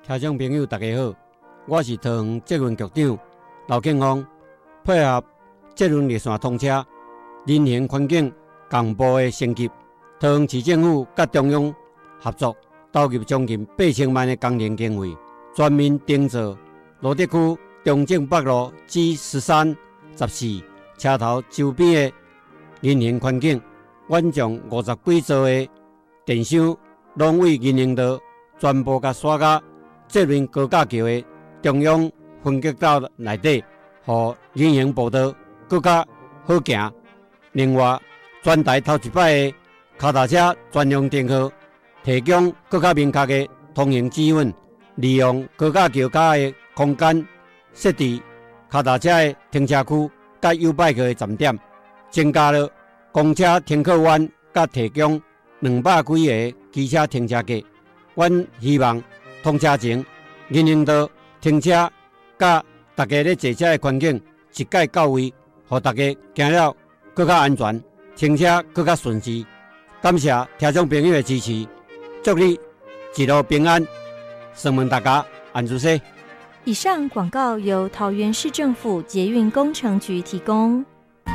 听众朋友大家好，我是桃园捷运局长刘建峰，配合捷运列线通车、人行环境公布的升级，桃园市政府甲中央合作，投入将近8000万的工程经费，全面订造罗德区中正北路 G13、14车头周边的人行环境，阮将50几座的电箱拢为人行道全部甲刷到捷运高架桥的中央分隔岛内底，互人行步道更加好行。另外，全台头一摆的脚踏车专用灯号，提供更加明确的通行指引，利用高架桥下的空间，设置脚踏车的停车区甲U bike的站点，增加了公车停靠弯，甲提供200几个机车停车格。阮希望通车前，人行道停车甲大家咧坐车的环境一概到位，互大家行了更加安全，停车更加顺时。感谢听众朋友的支持，祝你一路平安。询问大家安住些。 以上广告由桃园市政府捷运工程局提供。